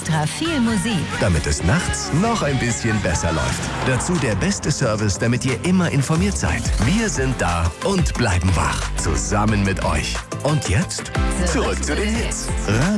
extra viel Musik. Damit es nachts noch ein bisschen besser läuft. Dazu der beste Service, damit ihr immer informiert seid. Wir sind da und bleiben wach. Zusammen mit euch. Und jetzt zurück zu den Hits.